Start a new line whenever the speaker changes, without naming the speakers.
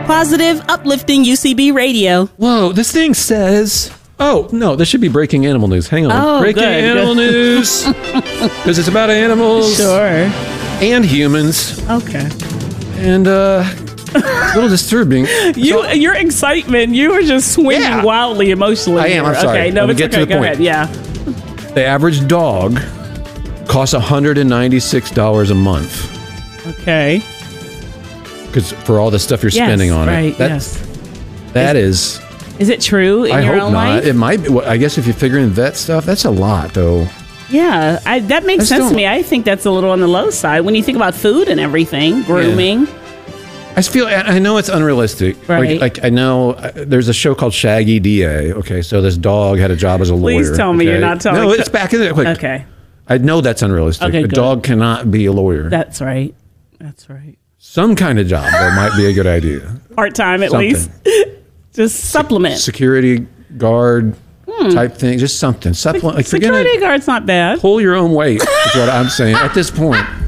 Positive, uplifting UCB radio.
Whoa, this thing says... Oh, no, this should be breaking animal news. Hang on.
Oh,
breaking
good,
animal news. Because it's about animals.
Sure.
And humans.
Okay.
And, a little disturbing.
Your excitement, you were just swinging wildly emotionally.
I am, I'm sorry.
Okay, no,
Let me
it's
get
okay.
to the point.
Go ahead, yeah.
The average dog costs $196 a month.
Okay.
Because for all the stuff you're spending on it. That is...
Is it true in
I
your
hope
own
not.
life?
It might be. Well, I guess if you figure in vet stuff, that's a lot, though.
Yeah, that makes sense to me. I think that's a little on the low side when you think about food and everything, grooming.
Yeah. I know it's unrealistic.
Right.
Like I know there's a show called Shaggy DA. Okay, so this dog had a job as a lawyer.
Please tell me you're not telling me.
No, it's back in there.
Okay.
I know that's unrealistic.
Okay,
a dog cannot be a lawyer.
That's right. That's right.
Some kind of job, though, might be a good idea.
Part-time at least. Just supplement.
Security guard type thing. Just something. Supplement. Like,
security guard's not bad.
Pull your own weight is what I'm saying at this point.